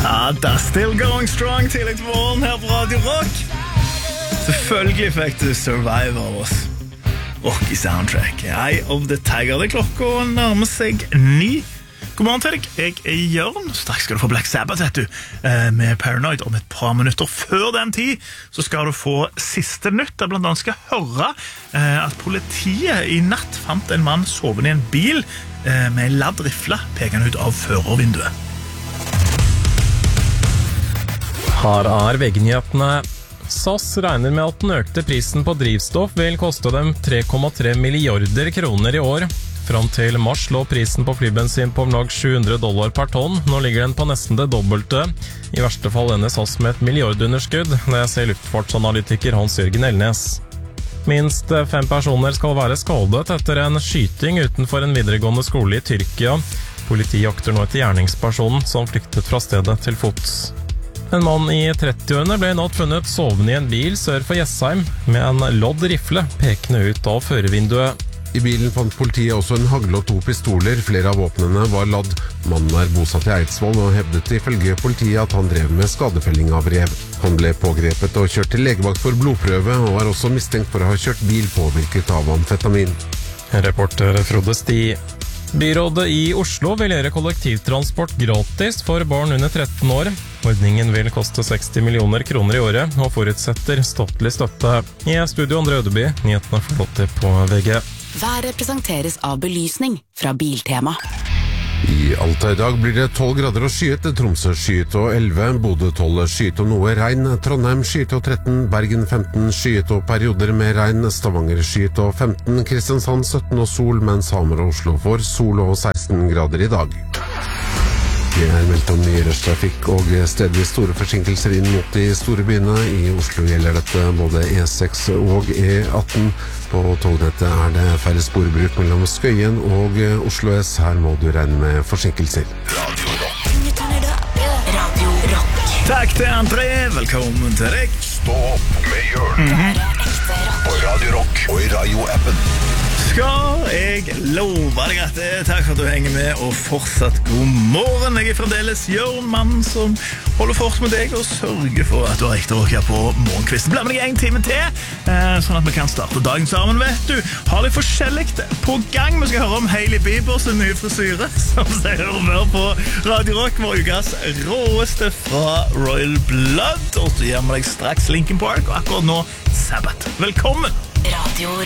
Ja, det er still going strong tidlig til morgen her på Radio Rock. Selvfølgelig fikk du Survivor av oss. Rocky Soundtrack. Eye of the Tiger. Det klokka nærmer seg 9. God morgen til deg, jeg er Jørn. Straks skal du få Black Sabbath, vet du, med Paranoid om et par minutter. Før den tid så skal du få siste nytt. Der blant annet skal høre at politiet i natt fant en mann sovende i en bil med en ladd rifle pekende ut av førervinduet. Her er VG-nyhetene. SAS regner med at den økte prisen på drivstoff vil koste dem 3,3 milliarder kroner i år. Fram til mars lå prisen på flybensin på om lag $700 per tonn. Nå ligger den på nesten det dobbelte. I verste fall ender SAS med et milliardunderskudd, det sier luftfartsanalytiker Hans-Jørgen Elnes. Minst 5 personer skal være skadet etter en skyting utenfor en videregående skole i Tyrkia. Politiet jakter nå etter gjerningspersonen som flyktet fra stedet til fots. En mann i 30-årene ble i natt funnet sovende i en bil sør for Jessheim med en lodd rifle pekende ut av førervinduet. I bilen fant politiet også en hagle og 2 pistoler. Flere av våpnene var ladd. Mannen er bosatt i Eidsvoll og hevdet ifølge politiet at han drev med skadefelling av rev. Han ble pågrepet og kjørt til legevakt for blodprøve, og er også mistenkt for å ha kjørt bil påvirket av amfetamin. Reporter Frode Sti. Byrådet i Oslo vil gjøre kollektivtransport gratis for barn under 13 år. Ordningen vil koste 60 millioner kroner i året, og forutsetter statlig støtte. I studio Andre Ødeby, nyhetene forlåter på VG. Været presenteres av belysning fra Biltema. I Alta i dag blir det 12 grader og skyet, Tromsø skyet og 11, Bodø 12 skyet og noe regn, Trondheim skyet og 13, Bergen 15 skyet og perioder med regn, Stavanger skyet og 15, Kristiansand 17 og sol, mens Hamar og Oslo får sol og 16 grader i dag. Det er meldt om ny rushtrafikk og stedvis store forsinkelser inn mot de store byene. I Oslo gjelder dette både E6 og E18. På tognettet er det færre sporbruk mellom Skøyen og Oslo S. Her må du regne med forsinkelser. Radio Rock. Takk til André, velkommen til deg. Stå opp med Jørn på Radio Rock og i Radio-appen. Skal jeg love deg at takk for at du henger med, og fortsatt god morgen. Jeg er fremdeles Jørn, mannen som holder fort med deg og sørger for at du har riktig råk her på morgenkvisten. Blir med deg en time til, sånn at vi kan starte dagen sammen, vet du. Har litt forskjelligt på gang. Vi skal høre om Hailey Bieber sin nye frisyre, som sier mer på Radio Rock, vår ukas råeste fra Royal Blood. Og så gjør vi deg straks Linkin Park, og akkurat nå Sabbath. Velkommen! Radio